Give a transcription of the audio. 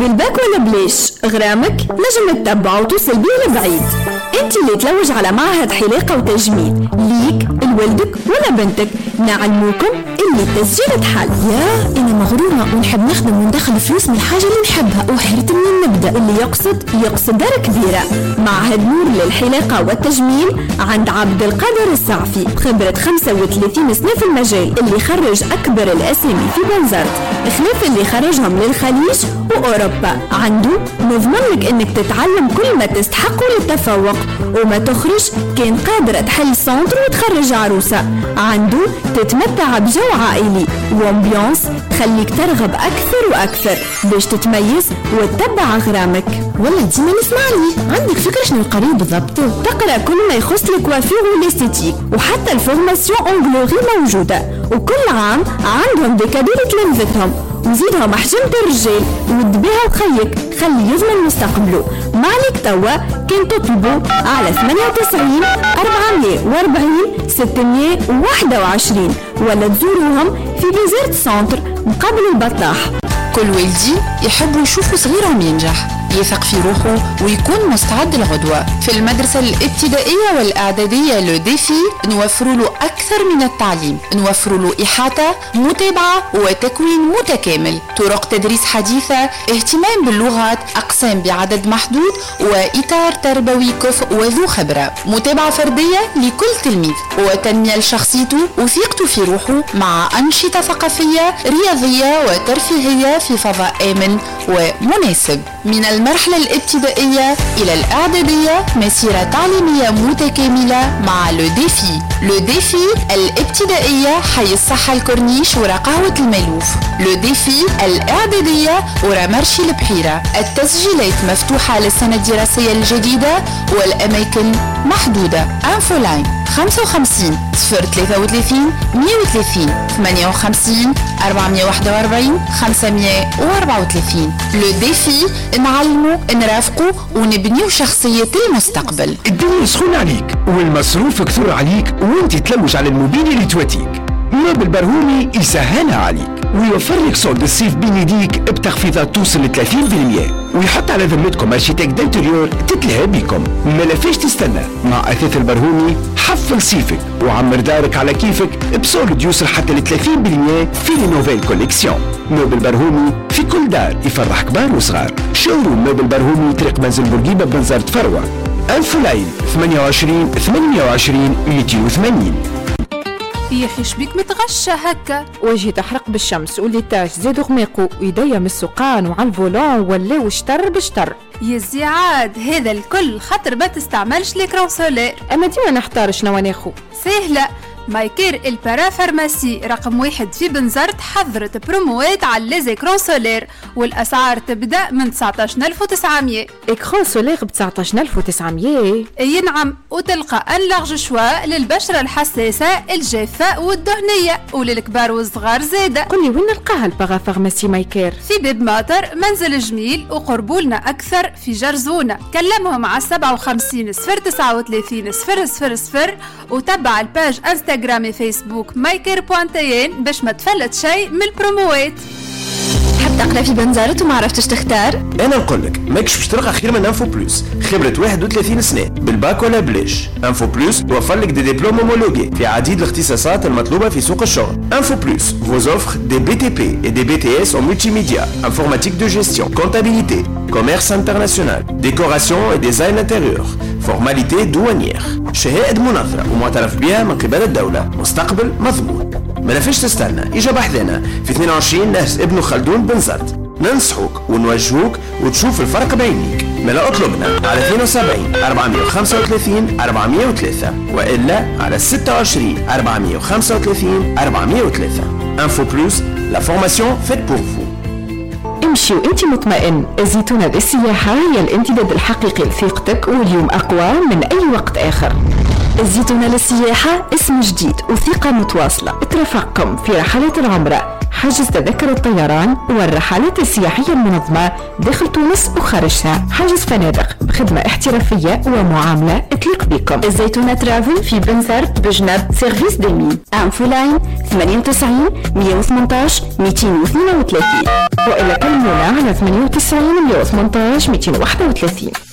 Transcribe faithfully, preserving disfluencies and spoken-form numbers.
بالباك ولا بليش غرامك نجم تتبع وتوصل بيه لبعيد. انت اللي تلوج على معهد حلاقة وتجميل ليك لولدك ولا بنتك، نعلموكم اللي التسجيل تحل. يا انا مغرورة ونحب نخدم وندخل فلوس من الحاجة اللي نحبها، وحيرت منين نبدأ؟ اللي يقصد يقصد دار كبيرة. معهد نور للحلاقة والتجميل عند عبد القادر الصعفي، خبرة خمسة وثلاثين سنة في المجال، اللي خرج أكبر الأسامي في بنزرت، خلاف اللي خرجهم للخليج وأوروبا. عنده نضمن لك إنك تتعلم كل ما تستحق للتفوق، وما تخرج كان قادرة تحل سنتر وتخرج عروسة. عنده تتمتع بجو عائلي وامبيونس خليك ترغب أكثر وأكثر باش تتميز وتتبع غرامك. والله ديما نسمع لي. عندك فكرة شنو القريب بالضبط؟ تقرأ كل ما يخص الكوافير والاستيتيك، وحتى الفورماسيون اونغلوري موجودة، وكل عام عندهم دي كادو لتلامذتهم، وزيدهم حجمة الرجال ودبيها وخيك خلي يضمن مستقبله. مالك توا كان تطلبوا على ثمانية وتسعين أربعمية وأربعين ستمية وواحد وعشرين ولا تزوروهم في بيزيرت سنتر مقابل البطاح. كل والدي يحبوا يشوفوا صغيرهم ينجح، يثق في روحه ويكون مستعد للغدوة. في المدرسة الابتدائية والإعدادية لو ديفي نوفر له أكثر من التعليم، نوفر له إحاطة متابعة وتكوين متكامل، طرق تدريس حديثة، اهتمام باللغات، أقسام بعدد محدود، وإطار تربوي كفء وذو خبرة، متابعة فردية لكل تلميذ، وتنمية لشخصيته وثقته في روحه، مع أنشطة ثقافية رياضية وترفيهية في فضاء آمن ومناسب. من المرحلة الابتدائية إلى الإعدادية مسيرة تعليمية متكاملة مع لو ديفي. لو ديفي الابتدائية حي الصحة الكورنيش ورا قهوة الملوف، لو ديفي الإعدادية ورا مرشي البحيرة. التسجيلات مفتوحة للسنة الدراسية الجديدة والأماكن محدودة. انفو لاين خمسة وخمسين صفر ثلاثة وثلاثين مية وثلاثين ثمانية وخمسين أربعمية وواحد وأربعين خمسمية وأربعة وثلاثين. لو ديفي نعلمو نرافقو ونبنيو شخصية المستقبل. الدنيا سخونة عليك والمصروف كثر عليك وانت تلوج على الموبيل اللي تواتيك. موبل برهومي يسهلها عليك ويوفر لك صوت الصيف بين يديك بتخفيضات توصل ل ثلاثين بالمية، ويحط على ذمتكم ارشيتك دانتيريور تتلهى بكم. ما فيش تستنى، مع اثاث البرهومي حفل صيفك وعمر دارك على كيفك بسولد يوصل حتى ل ثلاثين بالمية في النوفيل كوليكسيون. موبل برهومي في كل دار يفرح كبار وصغار. شوروم موبل برهومي طريق منزل بورقيبة بنزرت فروة. ألف لاين ثمانية وعشرين ثمانية وعشرين مئتين وثمانين. يا اخي شبيك متغشى هكا؟ وجهي تحرق بالشمس والليتاج زادوا غميقو ويديا من السقان وعلى الفولون ولاو اشتر بشتر. يا زيعاد هذا الكل خاطر ما تستعملش ليكرون سولير. اما ديما نحتار شنو ناخو. سهله، مايكير البارا فارماسي رقم واحد في بنزرت حضرت بروموات على ليزيكرون سولير، والاسعار تبدا من تسعطاش ألف وتسعمية. اكرون سولير ب تسعطاش ألف وتسعمية؟ اي نعم، وتلقى ان لارج شوا للبشره الحساسه الجافه والدهنيه وللكبار والصغار زاده. قولي وين نلقاها البارا فارماسي مايكير؟ في باب ماطر منزل جميل، وقربولنا اكثر في جرزونه. كلمهم على سبعة وخمسين صفر تسعة وثلاثين صفر صفر صفر وتبع الباج انستغرام انستغرامي فيسبوك مايكير بوانتين باش ما تفلت شيء من البروموات. تحب تقرا في بنزرت وما عرفتش تختار؟ انا نقول لك ماكش باش تلقى خير من انفو بلوس. خبره واحد وثلاثين سنه بالباك ولا بلاش. انفو بلوس توفر لك دي دبلوم هومولوجي في عديد الاختصاصات المطلوبه في سوق الشغل. انفو بلوس vous offre des B T P et des B T S en multimédia, informatique de gestion, comptabilité, commerce international, décoration et design intérieur, formalité douanière, شهادة منظرة ومعترف بها من قبل الدولة، مستقبل مضمون. ما فيش تستنى، اجا بحثنا في اثنين وعشرين نهر ابن خلدون بنزرت. ننصحوك ونوجهوك وتشوف الفرق بعينيك. ملا اطلبنا على اثنين وسبعين أربعمية وخمسة وثلاثين أربعمية وثلاثة والا على ستة وعشرين أربعمية وخمسة وثلاثين أربعمية وثلاثة. انفو بلوس، لا فورماسيون فيت بور فو. امشي وانت مطمئن. الزيتونة للسياحة هي الامتداد الحقيقي لثقتك، واليوم اقوى من اي وقت اخر. الزيتونة للسياحة اسم جديد وثقة متواصلة. اترافقكم في رحلات العمرة، حجز تذكر الطيران والرحلات السياحية المنظمة داخل تونس وخارجها، حجز فنادق بخدمة احترافية ومعاملة تليق بكم. الزيتونة ترافل في بنزرت بجنب سيرفيس ديمين. انفو لاين ثمانية وتسعين مية وثمانية عشر مئتين واثنين وثلاثين. وإلى كلمة كلمونا على ثمانية وتسعين مية وثمانية عشر مئتين وواحد وثلاثين.